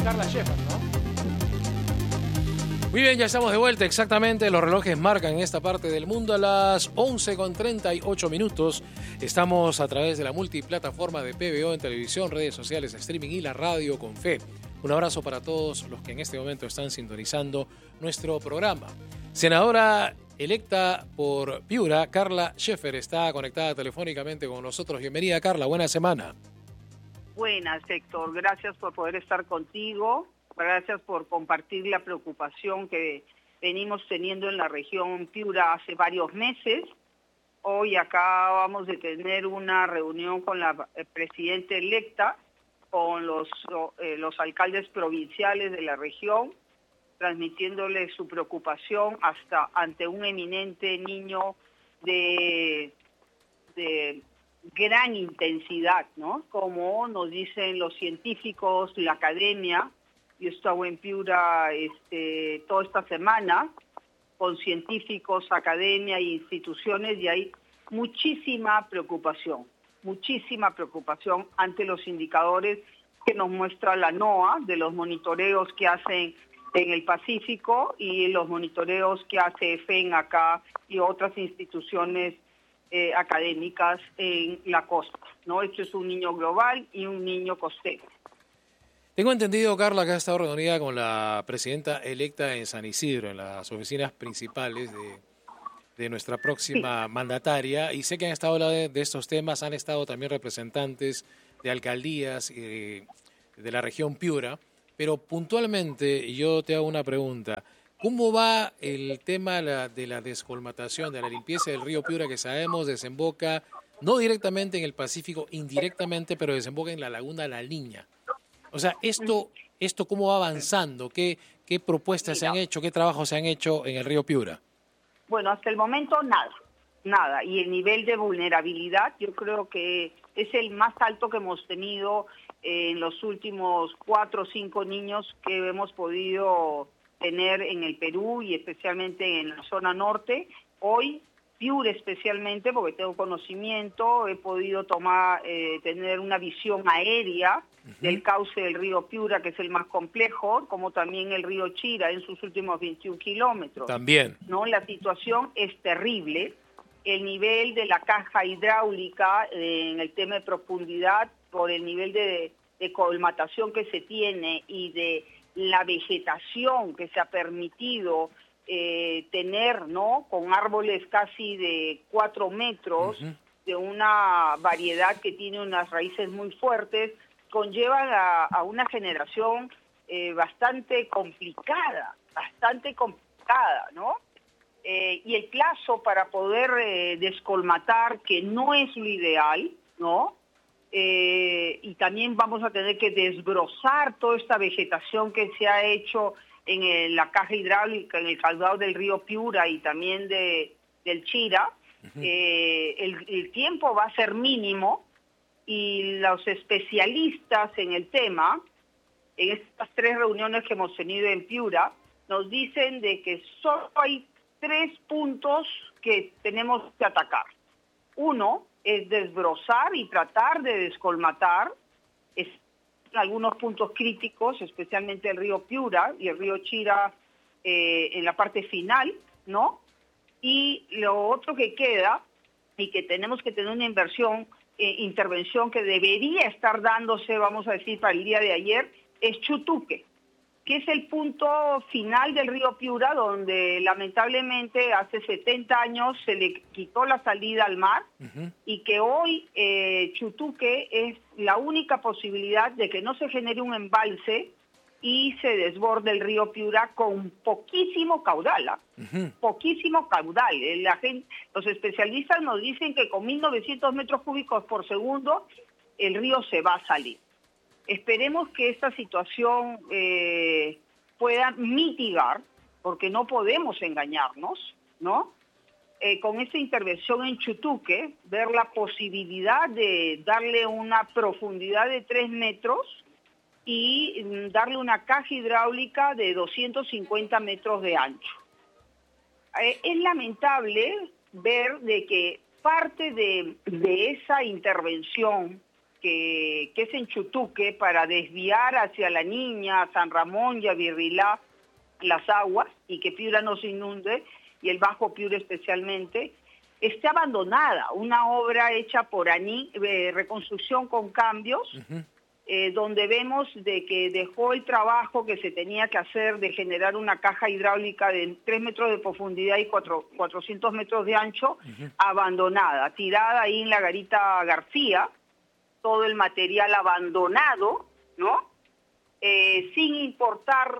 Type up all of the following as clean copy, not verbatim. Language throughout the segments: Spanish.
Carla Scheffer, ¿no? Muy bien, ya estamos de vuelta. Exactamente, los relojes marcan en esta parte del mundo a las 11:38. Estamos a través de la multiplataforma de PBO en televisión, redes sociales, streaming y la radio con fe. Un abrazo para todos los que en este momento están sintonizando nuestro programa. Senadora electa por Piura, Carla Scheffer, está conectada telefónicamente con nosotros. Bienvenida, Carla. Buena semana. Buenas, Héctor. Gracias por poder estar contigo. Gracias por compartir la preocupación que venimos teniendo en la región Piura hace varios meses. Hoy acá vamos a tener una reunión con la presidenta electa, con los alcaldes provinciales de la región, transmitiéndole su preocupación hasta ante un eminente niño de gran intensidad, ¿no? Como nos dicen los científicos, la academia. Yo he estado en Piura toda esta semana con científicos, academia e instituciones, y hay muchísima preocupación ante los indicadores que nos muestra la NOAA, de los monitoreos que hacen en el Pacífico y los monitoreos que hace FEN acá y otras instituciones académicas en la costa, ¿no? Esto es un niño global y un niño costero. Tengo entendido, Carla, que ha estado reunida con la presidenta electa en San Isidro, en las oficinas principales de nuestra próxima mandataria, y sé que han estado hablando de estos temas, han estado también representantes de alcaldías de la región Piura, pero puntualmente yo te hago una pregunta. ¿Cómo va el tema de la descolmatación, de la limpieza del río Piura, que sabemos desemboca no directamente en el Pacífico, indirectamente, pero desemboca en la laguna La Niña? O sea, esto ¿cómo va avanzando? ¿Qué propuestas se han hecho? ¿Qué trabajos se han hecho en el río Piura? Bueno, hasta el momento nada. Y el nivel de vulnerabilidad yo creo que es el más alto que hemos tenido en los últimos 4 o 5 niños que hemos podido tener en el Perú y especialmente en la zona norte. Hoy, Piura especialmente, porque tengo conocimiento, he podido tener una visión aérea del cauce del río Piura, que es el más complejo, como también el río Chira en sus últimos 21 kilómetros. También. ¿No? La situación es terrible. El nivel de la caja hidráulica en el tema de profundidad, por el nivel de colmatación que se tiene y de la vegetación que se ha permitido tener, ¿no? Con árboles casi de 4 metros, de una variedad que tiene unas raíces muy fuertes, conlleva a una generación bastante complicada, ¿no? Y el plazo para poder descolmatar, que no es lo ideal, ¿no? Y también vamos a tener que desbrozar toda esta vegetación que se ha hecho en la caja hidráulica, en el caudal del río Piura y también del Chira. El tiempo va a ser mínimo y los especialistas en el tema, en estas 3 reuniones que hemos tenido en Piura, nos dicen de que solo hay 3 puntos que tenemos que atacar. Uno es desbrozar y tratar de descolmatar algunos puntos críticos, especialmente el río Piura y el río Chira en la parte final, ¿no? Y lo otro que queda, y que tenemos que tener una intervención que debería estar dándose, vamos a decir, para el día de ayer, es Chutuque, que es el punto final del río Piura, donde lamentablemente hace 70 años se le quitó la salida al mar, y que hoy Chutuque es la única posibilidad de que no se genere un embalse y se desborde el río Piura con poquísimo caudal, poquísimo caudal. Los especialistas nos dicen que con 1.900 metros cúbicos por segundo el río se va a salir. Esperemos que esta situación pueda mitigar, porque no podemos engañarnos, ¿no? Con esta intervención en Chutuque, ver la posibilidad de darle una profundidad de 3 metros y darle una caja hidráulica de 250 metros de ancho. Es lamentable ver de que parte de esa intervención que es en Chutuque, para desviar hacia La Niña, San Ramón y Avirrilá las aguas y que Piura no se inunde, y el Bajo Piura especialmente, está abandonada. Una obra hecha por ANI, Reconstrucción con Cambios, donde vemos de que dejó el trabajo que se tenía que hacer de generar una caja hidráulica de 3 metros de profundidad y 400 metros de ancho, abandonada, tirada ahí en la Garita García, todo el material abandonado, ¿no? Sin importar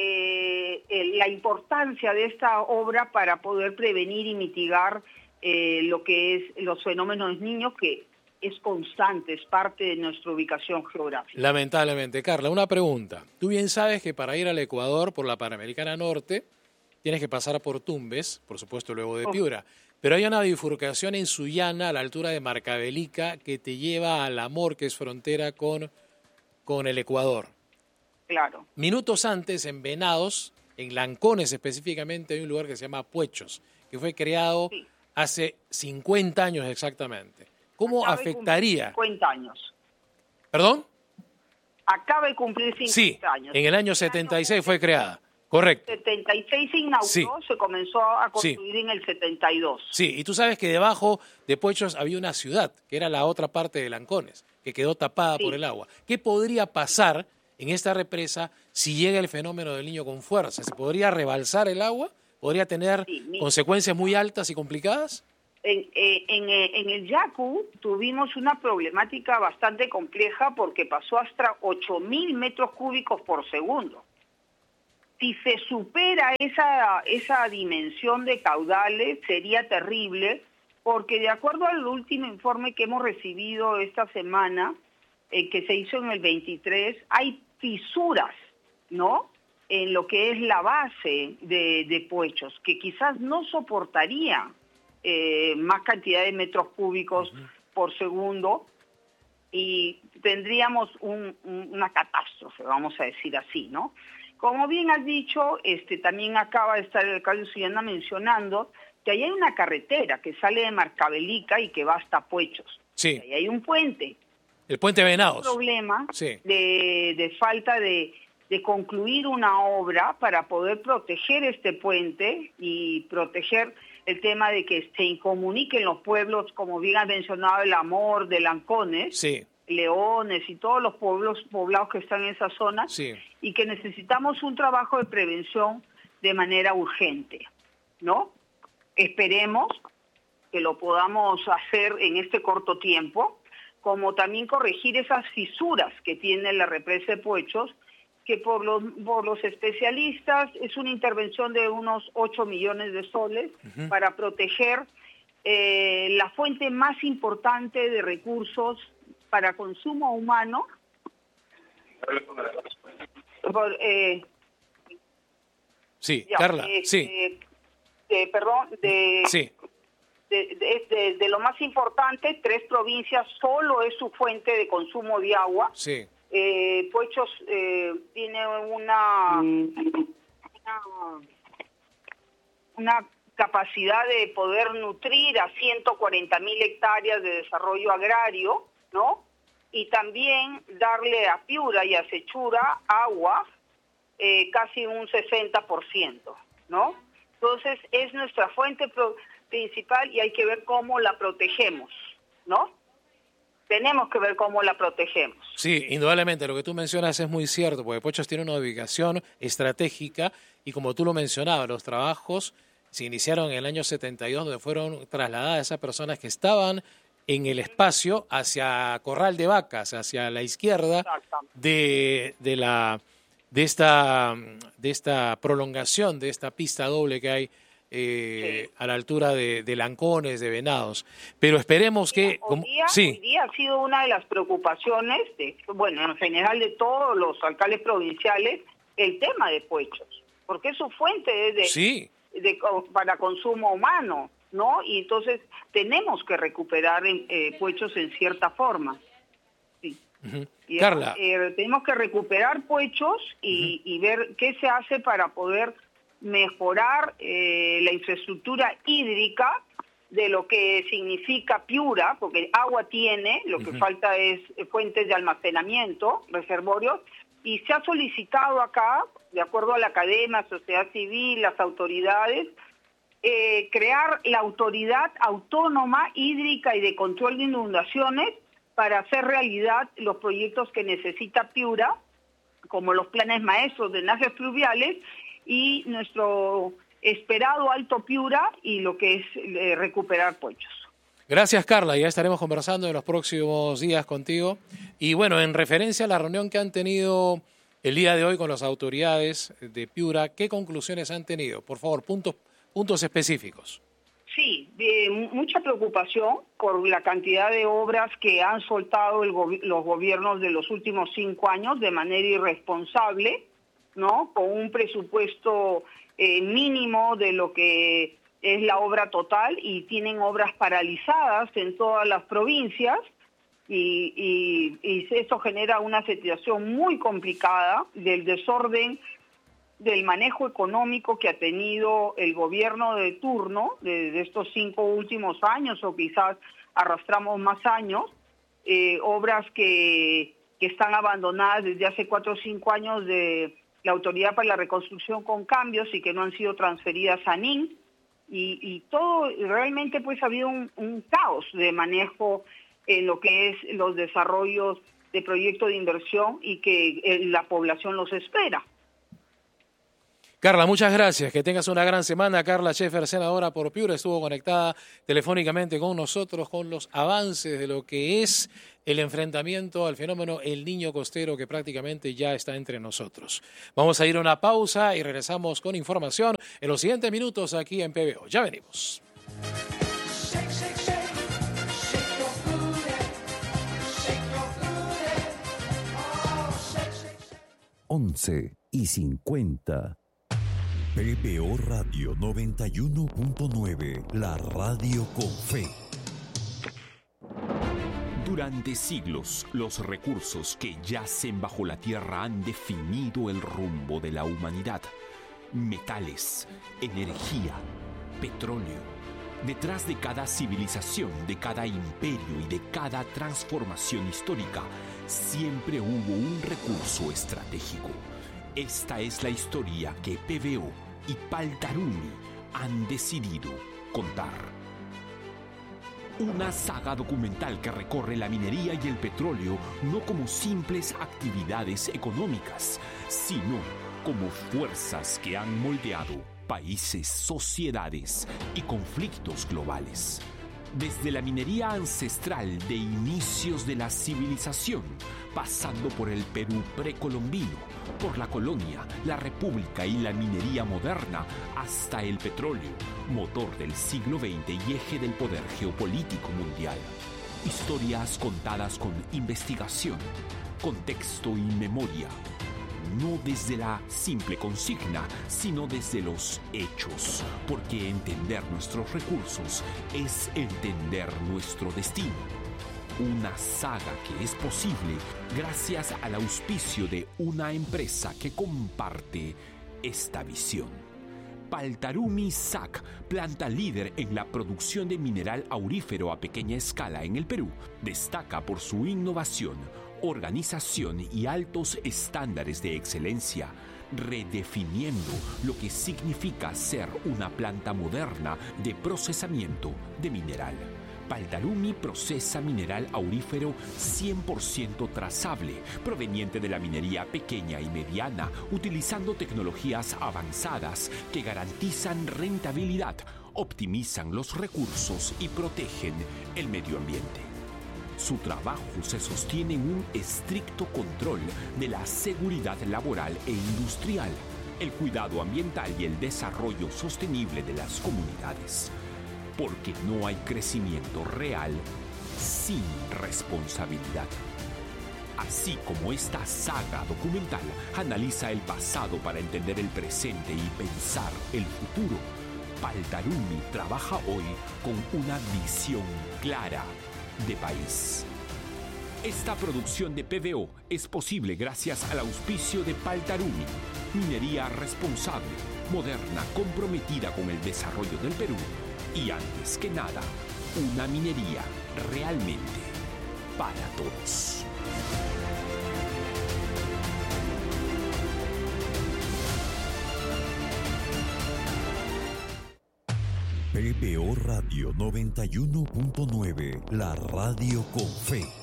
la importancia de esta obra para poder prevenir y mitigar lo que es los fenómenos niños, que es constante, es parte de nuestra ubicación geográfica. Lamentablemente. Carla, una pregunta. Tú bien sabes que para ir al Ecuador por la Panamericana Norte tienes que pasar por Tumbes, por supuesto luego de Piura, pero hay una bifurcación en Sullana a la altura de Marcavelica que te lleva al Amor, que es frontera con el Ecuador. Claro. Minutos antes, en Venados, en Lancones específicamente, hay un lugar que se llama Puechos, que fue creado hace 50 años exactamente. ¿Cómo afectaría? 50 años. ¿Perdón? Acaba de cumplir 50 años. Sí, en el año 76 fue creada, correcto. 76 se inauguró, se comenzó a construir en el 72. Sí, y tú sabes que debajo de Puechos había una ciudad, que era la otra parte de Lancones, que quedó tapada por el agua. ¿Qué podría pasar en esta represa si llega el fenómeno del Niño con fuerza? ¿Se podría rebalsar el agua? ¿Podría tener consecuencias muy altas y complicadas? En el Yacu tuvimos una problemática bastante compleja porque pasó hasta 8.000 metros cúbicos por segundo. Si se supera esa dimensión de caudales, sería terrible, porque de acuerdo al último informe que hemos recibido esta semana, que se hizo en el 23, hay fisuras, ¿no?, en lo que es la base de Puechos, que quizás no soportaría más cantidad de metros cúbicos por segundo, y tendríamos una catástrofe, vamos a decir así, ¿no? Como bien has dicho, también acaba de estar el alcalde Sullana mencionando que ahí hay una carretera que sale de Marcavelica y que va hasta Puechos. Sí. Ahí hay un puente. El puente Venados. Un problema de falta de concluir una obra para poder proteger este puente y proteger el tema de que se incomuniquen los pueblos, como bien has mencionado, el Amor, de Lancones, Leones y todos los poblados que están en esa zona, y que necesitamos un trabajo de prevención de manera urgente, ¿no? Esperemos que lo podamos hacer en este corto tiempo, como también corregir esas fisuras que tiene la represa de Puechos, que por los especialistas es una intervención de unos 8 millones de soles para proteger la fuente más importante de recursos para consumo humano. Carla, de lo más importante, 3 provincias solo es su fuente de consumo de agua. Puechos tiene una capacidad de poder nutrir a 140.000 hectáreas de desarrollo agrario, ¿no? Y también darle a Piura y a Sechura agua, casi un 60%, ¿no? Entonces es nuestra fuente principal y hay que ver cómo la protegemos, ¿no? Tenemos que ver cómo la protegemos. Sí, indudablemente, lo que tú mencionas es muy cierto, porque Puechos tiene una ubicación estratégica y como tú lo mencionabas, los trabajos se iniciaron en el año 72, donde fueron trasladadas esas personas que estaban en el espacio hacia Corral de Vacas, hacia la izquierda de esta prolongación, de esta pista doble que hay a la altura de Lancones, de Venados. Pero esperemos que... Hoy día ha sido una de las preocupaciones, en general de todos los alcaldes provinciales, el tema de Puechos, porque es su fuente para consumo humano, ¿no? Y entonces tenemos que recuperar Puechos en cierta forma. Carla. Tenemos que recuperar Puechos y ver qué se hace para poder mejorar la infraestructura hídrica de lo que significa Piura, porque agua tiene, lo que falta es fuentes de almacenamiento, reservorios, y se ha solicitado acá, de acuerdo a la academia, sociedad civil, las autoridades, crear la autoridad autónoma hídrica y de control de inundaciones para hacer realidad los proyectos que necesita Piura, como los planes maestros de drenajes fluviales y nuestro esperado Alto Piura y lo que es recuperar Pochos. Gracias, Carla. Ya estaremos conversando en los próximos días contigo. Y bueno, en referencia a la reunión que han tenido el día de hoy con las autoridades de Piura, ¿qué conclusiones han tenido? Por favor, puntos específicos. Sí, mucha preocupación por la cantidad de obras que han soltado los gobiernos de los últimos 5 años de manera irresponsable, ¿no? Con un presupuesto mínimo de lo que es la obra total, y tienen obras paralizadas en todas las provincias, y eso genera una situación muy complicada del desorden del manejo económico que ha tenido el gobierno de turno de estos 5 últimos años, o quizás arrastramos más años, obras que están abandonadas desde hace 4 o 5 años de la Autoridad para la Reconstrucción con Cambios y que no han sido transferidas a NIN, y todo realmente pues ha habido un caos de manejo en lo que es los desarrollos de proyectos de inversión y que la población los espera. Carla, muchas gracias. Que tengas una gran semana. Carla Scheffer, senadora por Piura, estuvo conectada telefónicamente con nosotros con los avances de lo que es el enfrentamiento al fenómeno El Niño Costero, que prácticamente ya está entre nosotros. Vamos a ir a una pausa y regresamos con información en los siguientes minutos aquí en PBO. Ya venimos. 11:50. PBO Radio 91.9, la radio con fe. Durante siglos, los recursos que yacen bajo la tierra han definido el rumbo de la humanidad. Metales, energía, petróleo. Detrás de cada civilización, de cada imperio y de cada transformación histórica, siempre hubo un recurso estratégico. Esta es la historia que PBO y Paltarumi han decidido contar. Una saga documental que recorre la minería y el petróleo no como simples actividades económicas, sino como fuerzas que han moldeado países, sociedades y conflictos globales. Desde la minería ancestral de inicios de la civilización, pasando por el Perú precolombino, por la colonia, la república y la minería moderna, hasta el petróleo, motor del siglo XX y eje del poder geopolítico mundial. Historias contadas con investigación, contexto y memoria. No desde la simple consigna, sino desde los hechos, porque entender nuestros recursos es entender nuestro destino. Una saga que es posible gracias al auspicio de una empresa que comparte esta visión. Paltarumi SAC, planta líder en la producción de mineral aurífero a pequeña escala en el Perú, destaca por su innovación, organización y altos estándares de excelencia, redefiniendo lo que significa ser una planta moderna de procesamiento de mineral. Paltarumi procesa mineral aurífero 100% trazable, proveniente de la minería pequeña y mediana, utilizando tecnologías avanzadas que garantizan rentabilidad, optimizan los recursos y protegen el medio ambiente. Su trabajo se sostiene en un estricto control de la seguridad laboral e industrial, el cuidado ambiental y el desarrollo sostenible de las comunidades. Porque no hay crecimiento real sin responsabilidad. Así como esta saga documental analiza el pasado para entender el presente y pensar el futuro, Paltarumi trabaja hoy con una visión clara de país. Esta producción de PBO es posible gracias al auspicio de Paltarumi, minería responsable, moderna, comprometida con el desarrollo del Perú Y antes que nada, una minería realmente para todos. PBO Radio 91.9, la radio con fe.